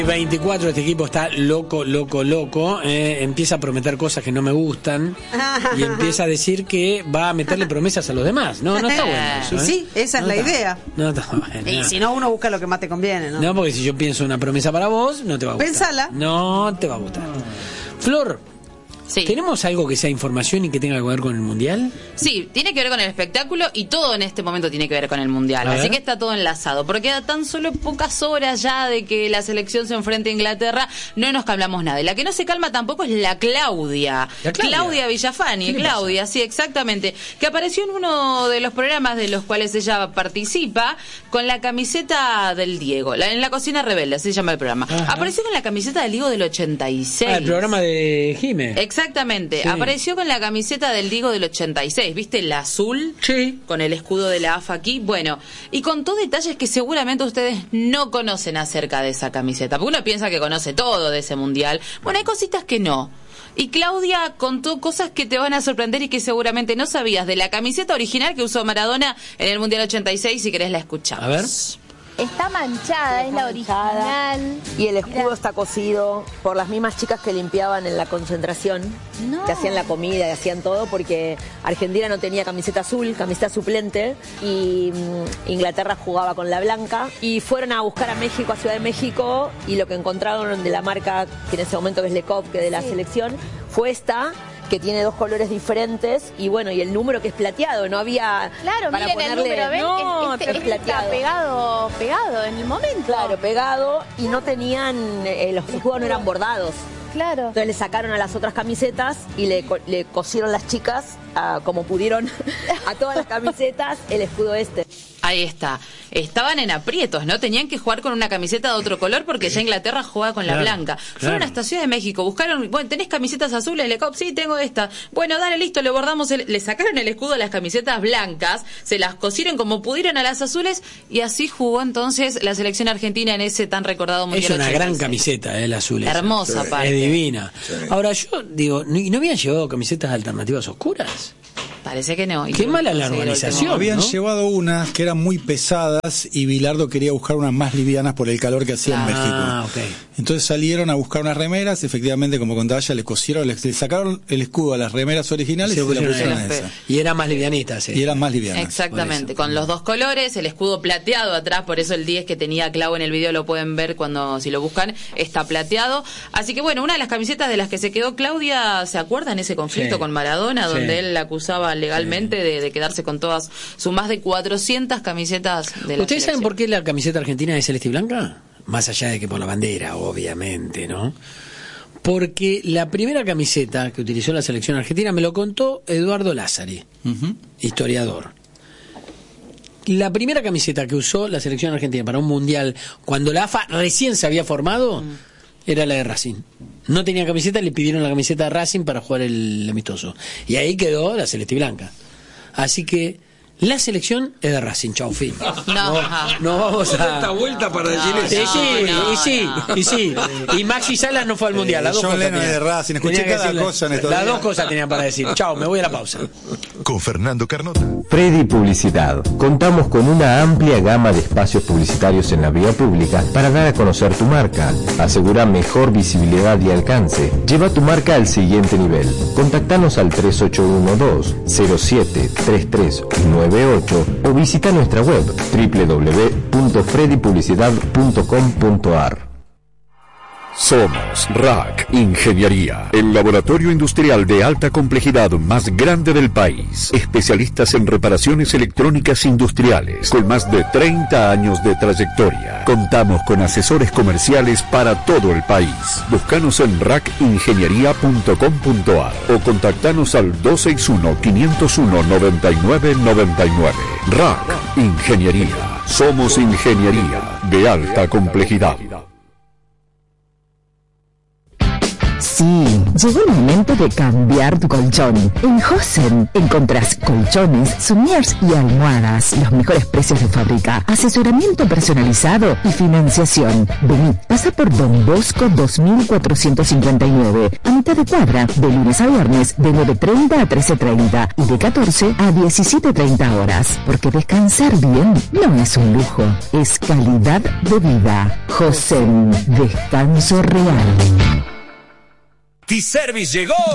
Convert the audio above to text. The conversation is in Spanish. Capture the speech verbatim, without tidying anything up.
veinticuatro, este equipo está loco, loco, loco. Eh, empieza a prometer cosas que no me gustan y empieza a decir que va a meterle promesas a los demás. No, no está bueno eso, ¿eh? Sí, esa es no la está, idea. No está bueno. Y No. si no, uno busca lo que más te conviene, ¿no? No, porque si yo pienso una promesa para vos, no te va a gustar. Pensala. No te va a gustar. Flor, Sí. ¿tenemos algo que sea información y que tenga que ver con el Mundial? Sí, tiene que ver con el espectáculo y todo en este momento tiene que ver con el Mundial. A Así ver. que está todo enlazado. Porque queda tan solo pocas horas ya de que la selección se enfrente a Inglaterra, no nos calmamos nada. Y la que no se calma tampoco es la Claudia. ¿La Claudia? Villafani, ¿Qué le Claudia, sí, exactamente. Que apareció en uno de los programas de los cuales ella participa con la camiseta del Diego. La, en la cocina rebelde, así se llama el programa. Ajá. Apareció con la camiseta del Diego del ochenta y seis. Ah, el programa de Jime. Exactamente, Sí. apareció con la camiseta del Diego del ochenta y seis, ¿viste? El azul, Sí. con el escudo de la A F A aquí, bueno, y contó detalles que seguramente ustedes no conocen acerca de esa camiseta, porque uno piensa que conoce todo de ese mundial. Bueno, hay cositas que no. Y Claudia contó cosas que te van a sorprender y que seguramente no sabías de la camiseta original que usó Maradona en el Mundial ochenta y seis, si querés la escuchamos. A ver. Está manchada, es la original. Y el escudo está cosido por las mismas chicas que limpiaban en la concentración, No. que hacían la comida y hacían todo, porque Argentina no tenía camiseta azul, camiseta suplente, y mm, Inglaterra jugaba con la blanca. Y fueron a buscar a México, a Ciudad de México, y lo que encontraron de la marca, que en ese momento es Le Coq, que de la Sí. selección, fue esta, que tiene dos colores diferentes, y bueno, y el número que es plateado, no había Claro, para miren el ponerle... número, ven, no, este, es este está plateado. pegado, pegado en el momento. Claro, pegado, y no tenían, eh, los escudos no eran bordados. Claro. Entonces le sacaron a las otras camisetas y le, co- le cosieron las chicas, ah, como pudieron, a todas las camisetas el escudo este. Ahí está. Estaban en aprietos, ¿no? Tenían que jugar con una camiseta de otro color porque ya Inglaterra juega con la Claro, blanca. claro. Fueron hasta Ciudad de México, buscaron, bueno, ¿tenés camisetas azules? Le Cop, sí, tengo esta. Bueno, dale, listo, le bordamos, el- le sacaron el escudo a las camisetas blancas, se las cosieron como pudieron a las azules y así jugó entonces la selección argentina en ese tan recordado Mundial Es una ochenta y gran seis. camiseta, eh, el azul. esa. Hermosa, aparte. Es divina. Ahora, yo digo, ¿no, ¿no habían llevado camisetas alternativas oscuras? Parece que no. Y Qué tuvo mala que la conseguir el organización. último. Habían ¿no? llevado unas que eran muy pesadas y Bilardo quería buscar unas más livianas por el calor que hacía en México. Ah, ok. Entonces salieron a buscar unas remeras, efectivamente, como contaba ella, le cosieron, le, le sacaron el escudo a las remeras originales Se y lo se la pusieron pusieron a ahí. esa. Y era más livianita, sí. Y eran más livianas. Exactamente, por eso. con los dos colores, el escudo plateado atrás, por eso el diez que tenía Clau en el video lo pueden ver cuando si lo buscan, está plateado. Así que bueno, una de las camisetas de las que se quedó Claudia, ¿se acuerdan ese conflicto Sí. con Maradona? Sí. Donde él la acusaba legalmente de, de quedarse con todas sus más de cuatrocientas camisetas de la ¿Ustedes saben selección. por qué la camiseta argentina es celeste y blanca? Más allá de que por la bandera, obviamente, ¿no? Porque la primera camiseta que utilizó la selección argentina me lo contó Eduardo Lázari, Ujú. historiador. La primera camiseta que usó la selección argentina para un mundial, cuando la A F A recién se había formado, era la de Racing. No tenía camiseta, le pidieron la camiseta de Racing para jugar el amistoso. Y ahí quedó la celeste y blanca. Así que la selección es de Racing, chau, fin. No, no vamos a... Esta vuelta para decir No, eso. Y sí, no, y sí, no. y sí. Y Maxi Salas no fue al mundial. Las dos John cosas Lennon tenía. es de Racing, escuché Tenía que cada decirle- cosa en estos Las días. dos cosas tenían para decir. Chao, me voy a la pausa. Con Fernando Carnota. Freddy Publicidad. Contamos con una amplia gama de espacios publicitarios en la vía pública para dar a conocer tu marca. Asegura mejor visibilidad y alcance. Lleva tu marca al siguiente nivel. Contactanos al tres ocho uno dos cero siete tres tres nueve ocho o visita nuestra web doble u doble u doble u punto freddy publicidad punto com punto a r. Somos R A C Ingeniería, el laboratorio industrial de alta complejidad más grande del país. Especialistas en reparaciones electrónicas industriales, con más de treinta años de trayectoria. Contamos con asesores comerciales para todo el país. Búscanos en rac ingeniería punto com punto a r o contactanos al dos seis uno, cinco cero uno, nueve nueve nueve nueve. R A C Ingeniería. Somos ingeniería de alta complejidad. Sí, llegó el momento de cambiar tu colchón. En Hosen encontrás colchones, somiers y almohadas. Los mejores precios de fábrica, asesoramiento personalizado y financiación. Vení, pasa por Don Bosco dos mil cuatrocientos cincuenta y nueve, a mitad de cuadra, de lunes a viernes, de nueve treinta a trece treinta y de catorce a diecisiete treinta horas. Porque descansar bien no es un lujo, es calidad de vida. Hosen, descanso real. T-Service llegó.